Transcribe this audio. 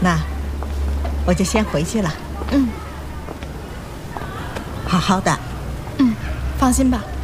那我就先回去了。 嗯， 好好的。 放心吧。